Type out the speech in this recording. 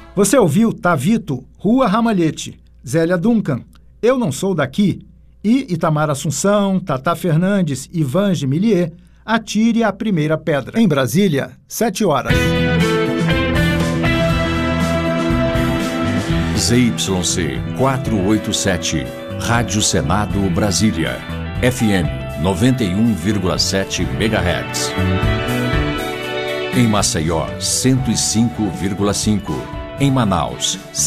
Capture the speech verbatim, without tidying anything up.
Você ouviu Tavito, Rua Ramalhete, Zélia Duncan, Eu Não Sou Daqui, e Itamar Assunção, Tata Fernandes e Vange Millier, Atire a Primeira Pedra. Em Brasília, sete horas. Z Y C quatrocentos e oitenta e sete, Rádio Senado Brasília, F M noventa e um vírgula sete megahertz. Em Maceió, cento e cinco vírgula cinco. Em Manaus,